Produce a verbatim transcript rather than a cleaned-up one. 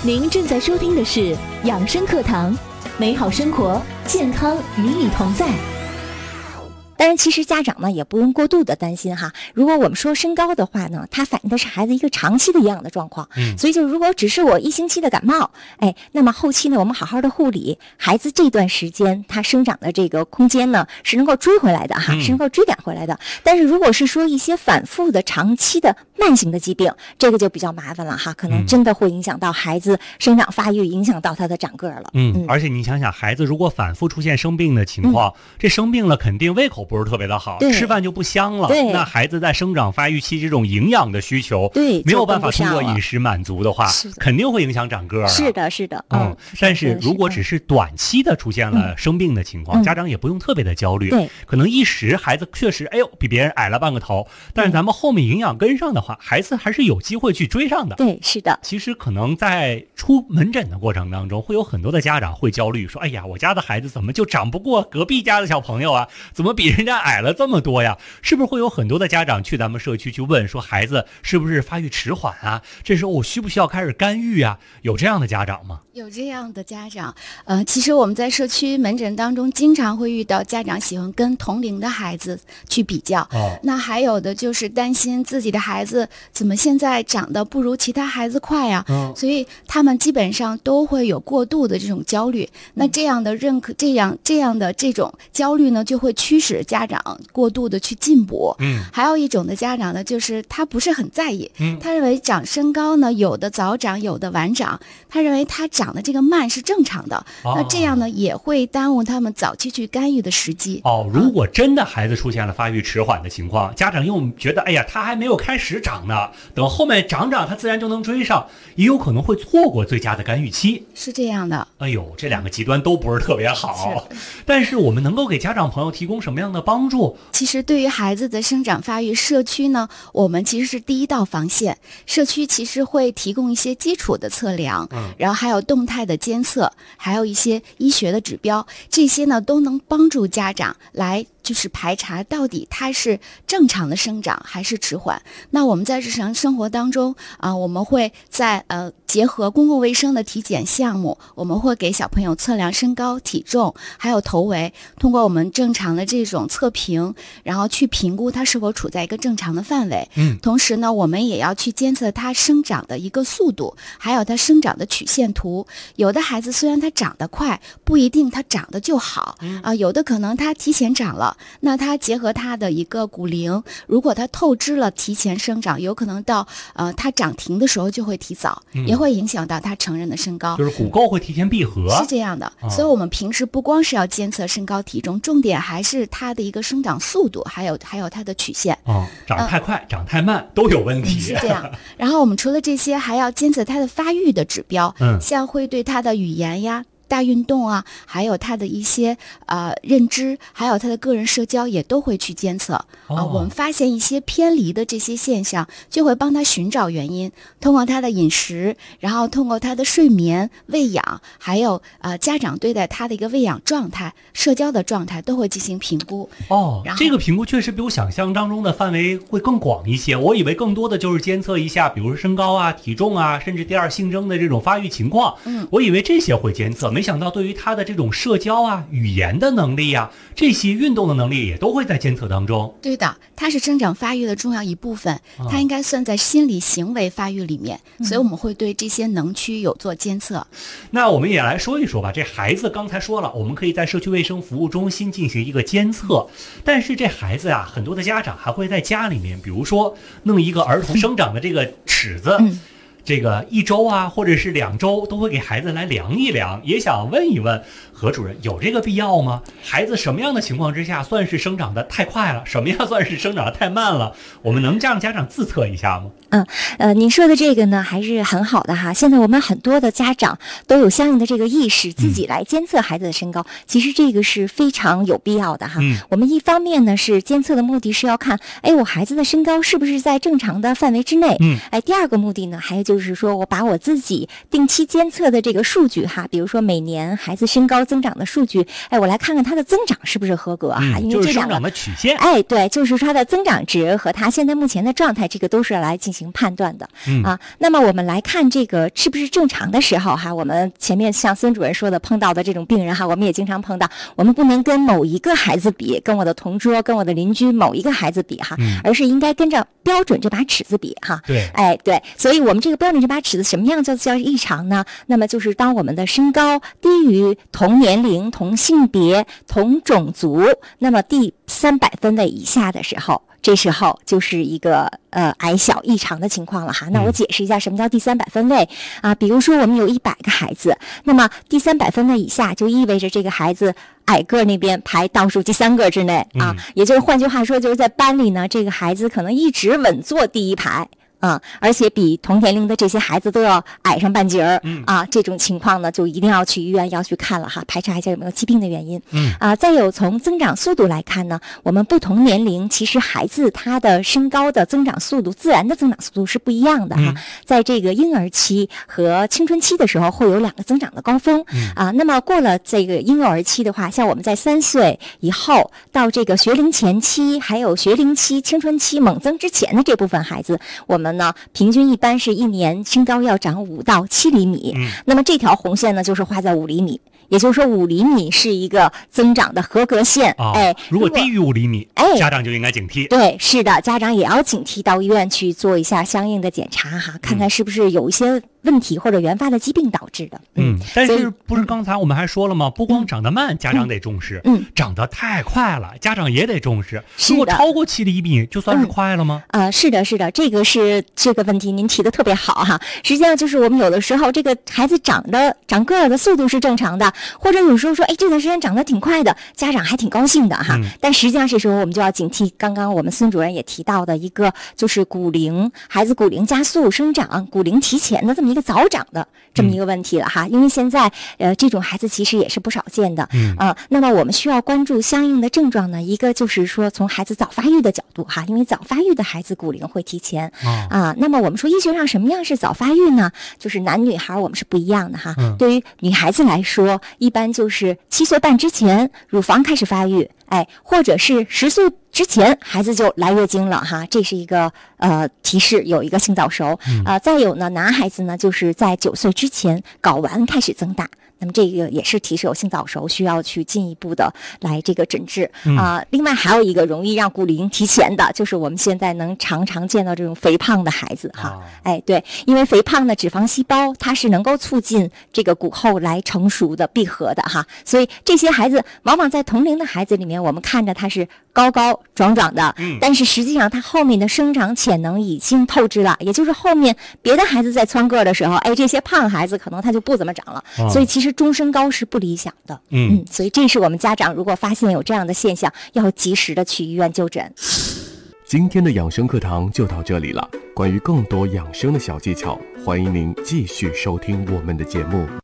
您正在收听的是养生课堂，美好生活，健康与你同在。 当然，其实家长呢也不用过度的担心哈。如果我们说身高的话呢，它反映的是孩子一个长期的营养的状况。嗯，所以就如果只是我一星期的感冒，哎，那么后期呢，我们好好的护理孩子这段时间，他生长的这个空间呢是能够追回来的哈，是能够追赶回来的。但是如果是说一些反复的、长期的慢性的疾病，这个就比较麻烦了哈，可能真的会影响到孩子生长发育，影响到他的长个了。 嗯，嗯而且你想想，孩子如果反复出现生病的情况，嗯、这生病了肯定胃口不是特别的好，吃饭就不香了。那孩子在生长发育期这种营养的需求，对，没有办法通过饮食满足的话，肯定会影响长个儿。 是的，是的， 嗯。但是如果只是短期的出现了生病的情况，嗯、家长也不用特别的焦虑。对，可能一时孩子确实，哎呦，比别人矮了半个头，但是咱们后面营养跟上的话，孩子还是有机会去追上的。 对，是的。 其实可能在出门诊的过程当中，会有很多的家长会焦虑，说，哎呀，我家的孩子怎么就长不过隔壁家的小朋友啊？怎么比人家矮了这么多呀？是不是会有很多的家长去咱们社区去问，说孩子是不是发育迟缓啊？这时候我需不需要开始干预啊？有这样的家长吗？ 有这样的家长，呃，其实我们在社区门诊当中经常会遇到家长喜欢跟同龄的孩子去比较，哦、那还有的就是担心自己的孩子怎么现在长得不如其他孩子快啊，哦、所以他们基本上都会有过度的这种焦虑。那这样的认可，这样这样的这种焦虑呢，就会驱使家长过度的去进补。嗯，还有一种的家长呢，就是他不是很在意，嗯，他认为长身高呢，有的早长，有的晚长，他认为他长的这个慢是正常的，哦、那这样呢也会耽误他们早期去干预的时机。 哦，如果真的孩子出现了发育迟缓的情况，家长又觉得，哎呀，他还没有开始长呢，等后面长长他自然就能追上，也有可能会错过最佳的干预期。 是这样的。 哎呦，这两个极端都不是特别好。是但是我们能够给家长朋友提供什么样的帮助？ 其实对于孩子的生长发育，社区呢，我们其实是第一道防线。社区其实会提供一些基础的测量，嗯，然后还有动态的监测，还有一些医学的指标，这些呢都能帮助家长来就是排查到底他是正常的生长还是迟缓。那我们在日常生活当中啊、呃，我们会在呃结合公共卫生的体检项目，我们会给小朋友测量身高、体重，还有头围，通过我们正常的这种测评，然后去评估他是否处在一个正常的范围。嗯，同时呢，我们也要去监测他生长的一个速度，还有他生长的曲线图。有的孩子虽然他长得快，不一定他长得就好啊、嗯呃，有的可能他提前长了。那他结合他的一个骨龄，如果他透支了提前生长，有可能到呃他长停的时候就会提早，嗯、也会影响到他成人的身高， 就是骨垢会提前闭合， 是这样的。哦、所以我们平时不光是要监测身高体重，重点还是他的一个生长速度，还有还有他的曲线。 哦，长太快、呃、长太慢都有问题， 是这样。然后我们除了这些，还要监测他的发育的指标，嗯，像会对他的语言呀、大运动啊，还有他的一些呃认知，还有他的个人社交也都会去监测啊、哦呃。我们发现一些偏离的这些现象，就会帮他寻找原因，通过他的饮食，然后通过他的睡眠、喂养，还有呃家长对待他的一个喂养状态、社交的状态，都会进行评估。 哦，这个评估确实比我想象当中的范围会更广一些。我以为更多的就是监测一下，比如说身高啊、体重啊，甚至第二性征的这种发育情况。嗯，我以为这些会监测。没想到对于他的这种社交啊、语言的能力啊，这些运动的能力也都会在监测当中。 对的，它是生长发育的重要一部分，它应该算在心理行为发育里面，嗯、所以我们会对这些能区有做监测。 那我们也来说一说吧，这孩子刚才说了，我们可以在社区卫生服务中心进行一个监测，但是这孩子啊，很多的家长还会在家里面，比如说弄一个儿童生长的这个尺子。嗯这个一周啊，或者是两周，都会给孩子来量一量，也想问一问何主任，有这个必要吗？孩子什么样的情况之下算是生长的太快了，什么样算是生长的太慢了？我们能让家长自测一下吗？ 嗯，呃，您说的这个呢，还是很好的哈。现在我们很多的家长都有相应的这个意识，自己来监测孩子的身高，嗯、其实这个是非常有必要的哈。嗯、我们一方面呢是监测的目的是要看，哎，我孩子的身高是不是在正常的范围之内？嗯，哎，第二个目的呢，还有就就是说我把我自己定期监测的这个数据哈，比如说每年孩子身高增长的数据，哎，我来看看它的增长是不是合格哈、 嗯， 因为这两个、就是生长的曲线， 哎，对，就是它的增长值和它现在目前的状态，这个都是来进行判断的。嗯啊，那么我们来看这个是不是正常的时候哈，我们前面像孙主任说的碰到的这种病人哈，我们也经常碰到，我们不能跟某一个孩子比，跟我的同桌、跟我的邻居某一个孩子比哈，嗯、而是应该跟着标准这把尺子比哈。 对， 哎对，所以我们这个标准这把尺子什么样叫叫异常呢？那么就是当我们的身高低于同年龄、同性别、同种族，那么第三百分位以下的时候，这时候就是一个呃矮小异常的情况了哈。那我解释一下什么叫第三百分位啊？比如说我们有一百个孩子，那么第三百分位以下就意味着这个孩子矮个那边排倒数第三个之内啊，嗯、也就是换句话说，就是在班里呢，这个孩子可能一直稳坐第一排。啊、嗯，而且比同年龄的这些孩子都要矮上半截儿，嗯啊，这种情况呢，就一定要去医院要去看了哈，排查一下有没有疾病的原因。嗯啊，再有从增长速度来看呢，我们不同年龄其实孩子他的身高的增长速度，自然的增长速度是不一样的哈。嗯、在这个婴儿期和青春期的时候，会有两个增长的高峰。嗯啊，那么过了这个婴幼儿期的话，像我们在三岁以后到这个学龄前期，还有学龄期、青春期猛增之前的这部分孩子，我们呢，平均一般是一年身高要长五到七厘米，嗯，那么这条红线呢，就是画在五厘米，也就是说五厘米是一个增长的合格线。 哦、 哎， 如果低于五厘米，哎，家长就应该警惕。 对，是的，家长也要警惕，到医院去做一下相应的检查哈，看看是不是有一些问题或者原发的疾病导致的。 嗯，但是不是刚才我们还说了吗？不光长得慢，家长得重视，嗯，长得太快了，家长也得重视。如果超过七厘米，就算是快了吗？ 啊、嗯呃，是的，是的，这个是这个问题您提的特别好哈。实际上就是我们有的时候这个孩子长的长个儿的速度是正常的，或者有时候说，哎，这段时间长得挺快的，家长还挺高兴的哈。嗯、但实际上这时候我们就要警惕，刚刚我们孙主任也提到的一个，就是骨龄，孩子骨龄加速生长、骨龄提前的这么一个早长的这么一个问题了哈。嗯、因为现在呃这种孩子其实也是不少见的，嗯啊、呃，那么我们需要关注相应的症状呢，一个就是说从孩子早发育的角度哈，因为早发育的孩子骨龄会提前、哦、啊。那么我们说医学上什么样是早发育呢？就是男女孩我们是不一样的哈。嗯、对于女孩子来说，一般就是七岁半之前乳房开始发育，哎，或者是十岁之前孩子就来月经了哈，这是一个呃提示，有一个性早熟。嗯、呃，再有呢，男孩子呢就是在九岁之前睾丸开始增大。那么这个也是提示有性早熟，需要去进一步的来这个诊治啊、呃。另外还有一个容易让骨龄提前的，就是我们现在能常常见到这种肥胖的孩子哈。哦、哎，对，因为肥胖的脂肪细胞它是能够促进这个骨后来成熟的闭合的哈，所以这些孩子往往在同龄的孩子里面，我们看着他是高高壮壮的，嗯，但是实际上他后面的生长潜能已经透支了，也就是后面别的孩子在蹿个的时候，哎，这些胖孩子可能他就不怎么长了，哦、所以其实中身高是不理想的，嗯嗯，所以这是我们家长如果发现有这样的现象，要及时的去医院就诊。 今天的养生课堂就到这里了，关于更多养生的小技巧，欢迎您继续收听我们的节目。